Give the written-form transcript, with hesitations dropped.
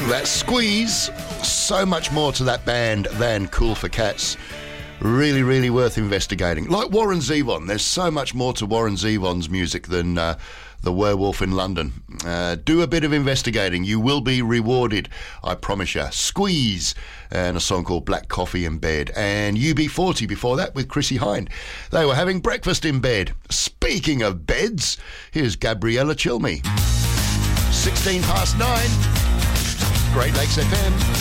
That Squeeze. So much more to that band than Cool for Cats. Really, really worth investigating. Like Warren Zevon. There's so much more to Warren Zevon's music than The Werewolf in London. Do a bit of investigating. You will be rewarded, I promise you. Squeeze, and a song called Black Coffee in Bed. And UB40 before that with Chrissy Hind. They were having breakfast in bed. Speaking of beds, here's Gabriella Chilmi. 16 past 9. Great Lakes FM.